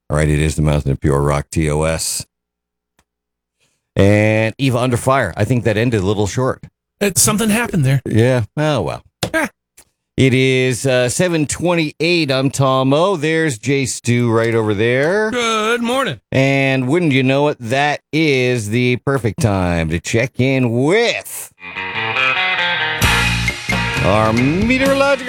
All right, it is the Mountain of Pure Rock, TOS. And Eva Under Fire. I think that ended a little short. Something happened there. Yeah. Oh, well. It is 7:28. I'm Tom O. There's Jay Stu right over there. Good morning. And wouldn't you know it, that is the perfect time to check in with our meteorological